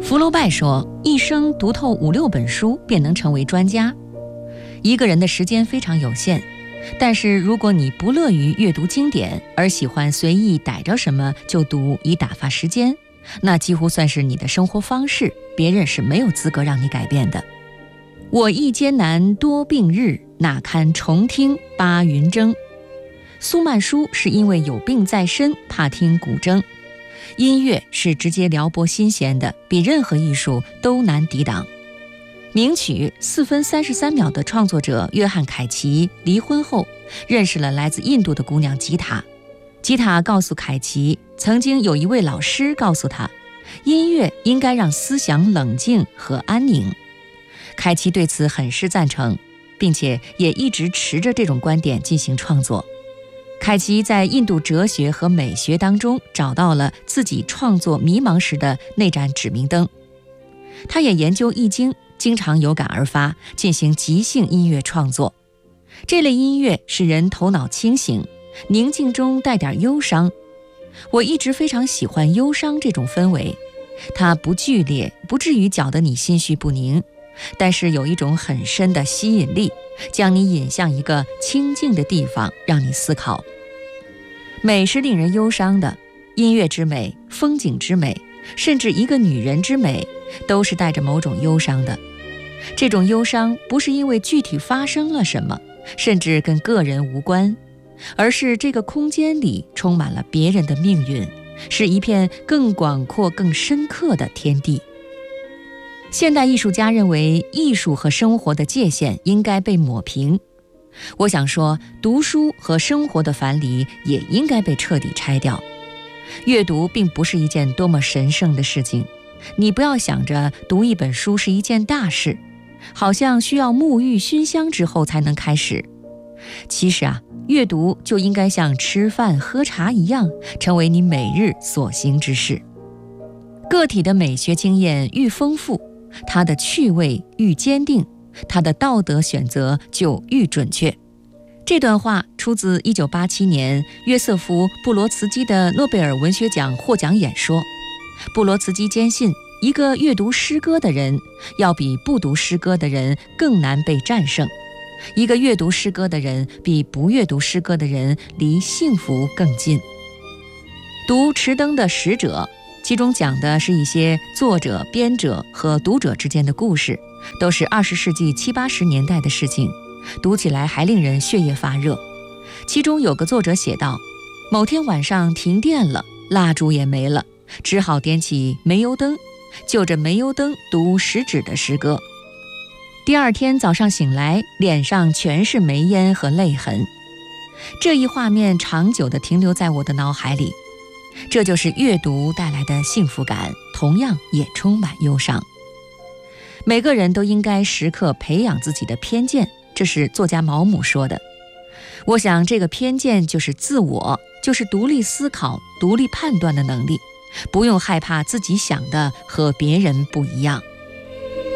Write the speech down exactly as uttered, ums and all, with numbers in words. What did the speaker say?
福楼拜说，一生读透五六本书便能成为专家。一个人的时间非常有限，但是如果你不乐于阅读经典，而喜欢随意逮着什么就读以打发时间，那几乎算是你的生活方式，别人是没有资格让你改变的。我亦艰难多病日，哪堪重听八云筝。苏曼殊是因为有病在身，怕听古筝。音乐是直接撩拨心弦的，比任何艺术都难抵挡。名曲四分三十三秒的创作者约翰·凯奇离婚后，认识了来自印度的姑娘吉塔。吉塔告诉凯奇，曾经有一位老师告诉他，音乐应该让思想冷静和安宁。凯奇对此很是赞成，并且也一直持着这种观点进行创作。凯奇在印度哲学和美学当中找到了自己创作迷茫时的那盏指明灯。他也研究易经，经常有感而发，进行即兴音乐创作。这类音乐使人头脑清醒，宁静中带点忧伤。我一直非常喜欢忧伤这种氛围，它不剧烈，不至于搅得你心绪不宁，但是有一种很深的吸引力，将你引向一个清静的地方，让你思考。美是令人忧伤的，音乐之美，风景之美，甚至一个女人之美，都是带着某种忧伤的。这种忧伤不是因为具体发生了什么，甚至跟个人无关，而是这个空间里充满了别人的命运，是一片更广阔更深刻的天地。现代艺术家认为，艺术和生活的界限应该被抹平。我想说，读书和生活的樊篱也应该被彻底拆掉。阅读并不是一件多么神圣的事情，你不要想着读一本书是一件大事，好像需要沐浴熏香之后才能开始。其实啊，阅读就应该像吃饭喝茶一样，成为你每日所行之事。个体的美学经验愈丰富，他的趣味愈坚定，他的道德选择就愈准确。这段话出自一九八七年约瑟夫·布罗茨基的诺贝尔文学奖获奖演说。布罗茨基坚信，一个阅读诗歌的人要比不读诗歌的人更难被战胜，一个阅读诗歌的人比不阅读诗歌的人离幸福更近。读迟登的《使者》，其中讲的是一些作者、编者和读者之间的故事，都是二十世纪七八十年代的事情，读起来还令人血液发热。其中有个作者写道，某天晚上停电了，蜡烛也没了，只好点起煤油灯，就着煤油灯读食指的诗歌。第二天早上醒来，脸上全是煤烟和泪痕。这一画面长久地停留在我的脑海里。这就是阅读带来的幸福感，同样也充满忧伤。每个人都应该时刻培养自己的偏见，这是作家毛姆说的。我想这个偏见就是自我，就是独立思考、独立判断的能力，不用害怕自己想的和别人不一样。